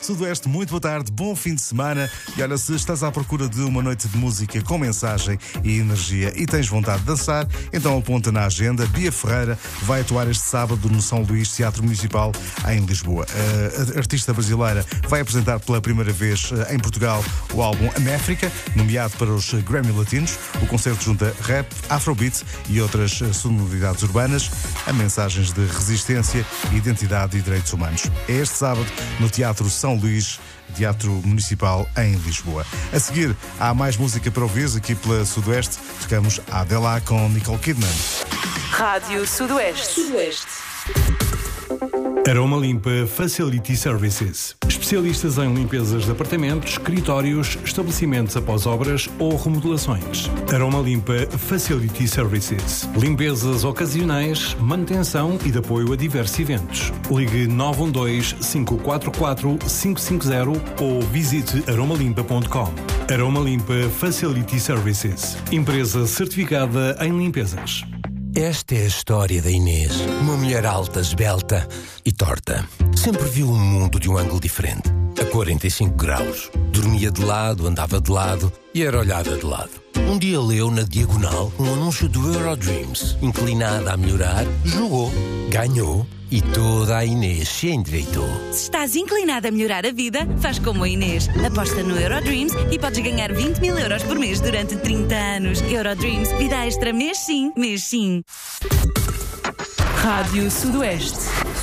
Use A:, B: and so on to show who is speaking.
A: Sudoeste, muito boa tarde, bom fim de semana. E olha, se estás à procura de uma noite de música com mensagem e energia e tens vontade de dançar, então aponta na agenda. Bia Ferreira vai atuar este sábado no São Luís Teatro Municipal em Lisboa. A artista brasileira vai apresentar pela primeira vez em Portugal o álbum Améfrica, nomeado para os Grammy Latinos. O concerto junta rap, afrobeat e outras sonoridades urbanas a mensagens de resistência, identidade e direitos humanos. É este sábado no Teatro São Luís, Teatro Municipal em Lisboa. A seguir, há mais música para ouvir aqui pela Sudoeste. Tocamos a Adela com Nicole Kidman.
B: Rádio Sudoeste.
C: Aroma Limpa Facility Services. Especialistas em limpezas de apartamentos, escritórios, estabelecimentos após obras ou remodelações. Aroma Limpa Facility Services. Limpezas ocasionais, manutenção e de apoio a diversos eventos. Ligue 912-544-550 ou visite aromalimpa.com. Aroma Limpa Facility Services. Empresa certificada em limpezas.
D: Esta é a história da Inês, uma mulher alta, esbelta e torta. Sempre viu o mundo de um ângulo diferente, a 45 graus. Dormia de lado, andava de lado e era olhada de lado. Um dia leu na diagonal um anúncio do Eurodreams. Inclinada a melhorar, jogou, ganhou e toda a Inês se endireitou.
E: Se estás inclinada a melhorar a vida, faz como a Inês. Aposta no Eurodreams e podes ganhar 20 mil euros por mês durante 30 anos. Eurodreams, vida extra mês sim, mês sim.
B: Rádio Sudoeste.